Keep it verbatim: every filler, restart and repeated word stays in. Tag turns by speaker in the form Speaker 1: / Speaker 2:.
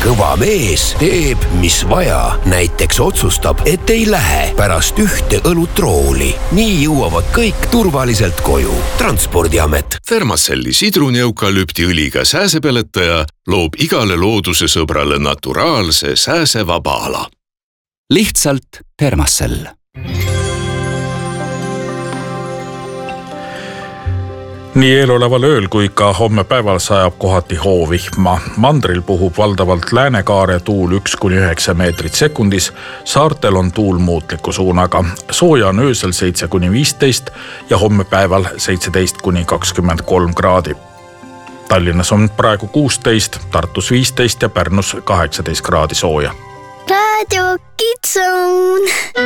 Speaker 1: kõva mees teeb, mis vaja. Näiteks otsustab, et ei lähe pärast ühte õlutrooli. Nii jõuavad kõik turvaliselt koju. Transpordiamet.
Speaker 2: Thermacelli sidrunieukalüptiõliga sääsepeletaja loob igale looduse sõbrale naturaalse sääsevaba ala.
Speaker 3: Lihtsalt Thermacell.
Speaker 4: Nii eeloleval ööl kui ka homme päeval sajab kohati hoovihma. Mandril puhub valdavalt läänekaare tuul üks kuni üheksa meetrit sekundis. Saartel on tuul muutliku suunaga. Sooja on öösel seitse kuni viisteist ja homme päeval seitseteist kuni kakskümmend kolm kraadi. Tallinnas on praegu kuusteist, Tartus viisteist ja Pärnus kaheksateist kraadi sooja.
Speaker 5: Radio Kids Zone.